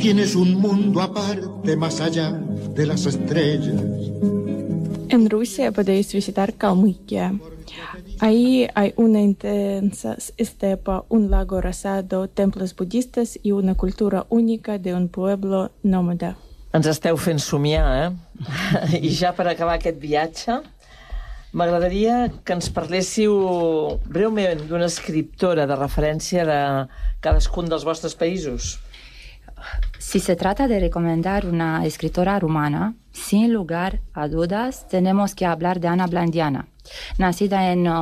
Tienes un mundo aparte, más allá de las estrellas. En Rusia podéis visitar Kalmykia. Ahí hay una intensa estepa, un lago rosado, templos budistas y una cultura única de un pueblo nómada. Ens esteu fent somiar, I ja per acabar aquest viatge, m'agradaria que ens parléssiu breument d'una escriptora de referència de cadascun dels vostres països. Si se trata de recomendar una escritora rumana, sin lugar a dudas, tenemos que hablar de Ana Blandiana, nacida en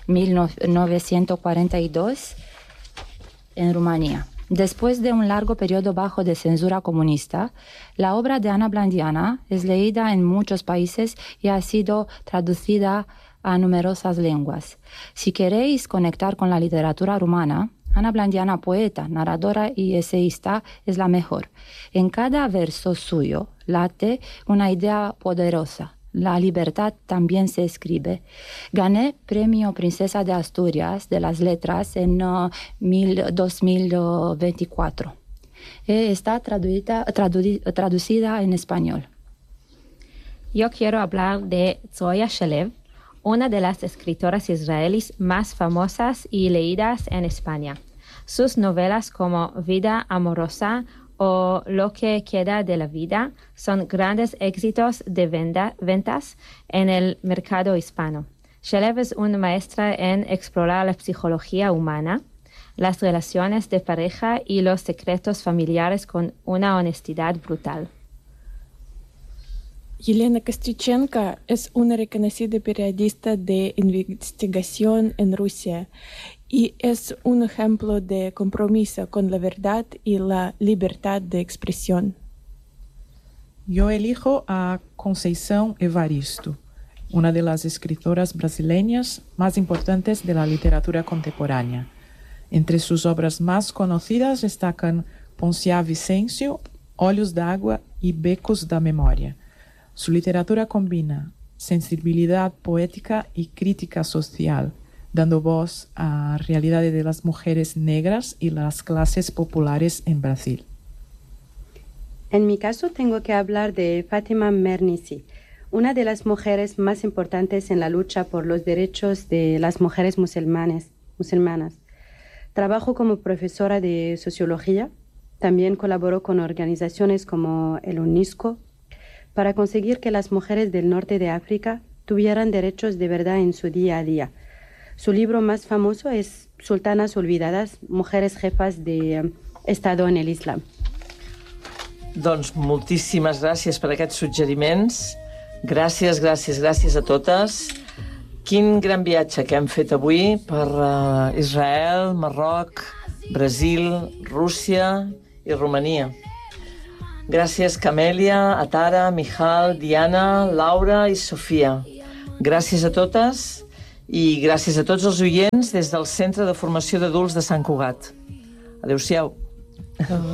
1942 en Rumanía. Después de un largo periodo bajo de censura comunista, la obra de Ana Blandiana es leída en muchos países y ha sido traducida a numerosas lenguas. Si queréis conectar con la literatura rumana, Ana Blandiana, poeta, narradora y eseísta, es la mejor. En cada verso suyo late una idea poderosa. La libertad también se escribe. Gané Premio Princesa de Asturias de las Letras en 2024. Está traducida en español. Yo quiero hablar de Zoya Shalev, una de las escritoras israelíes más famosas y leídas en España. Sus novelas como Vida amorosa o Lo que queda de la vida son grandes éxitos de ventas en el mercado hispano. Shalev es una maestra en explorar la psicología humana, las relaciones de pareja y los secretos familiares con una honestidad brutal. Елена Костюченко es una reconocida periodista de investigación en Rusia y es un ejemplo de compromiso con la verdad y la libertad de expresión. Yo elijo a Conceição Evaristo, una de las escritoras brasileñas más importantes de la literatura contemporánea. Entre sus obras más conocidas destacan Ponciá Vicêncio, Olhos d'Água y Becos da Memória. Su literatura combina sensibilidad poética y crítica social, dando voz a realidades de las mujeres negras y las clases populares en Brasil. En mi caso tengo que hablar de Fátima Mernissi, una de las mujeres más importantes en la lucha por los derechos de las mujeres musulmanas. Trabajó como profesora de sociología, también colaboró con organizaciones como el UNESCO, para conseguir que las mujeres del norte de África tuvieran derechos de verdad en su día a día. Su libro más famoso es Sultanas Olvidadas, mujeres jefas de Estado en el Islam. Doncs moltíssimes gràcies per aquests suggeriments. Gràcies a totes. Quin gran viatge que hem fet avui per Israel, Marroc, Brasil, Rússia i Romania. Gràcies Camèlia, Atara, Michal, Diana, Laura i Sofia. Gràcies a totes i gràcies a tots els oients des del Centre de Formació d'Adults de Sant Cugat. Adéu-siau.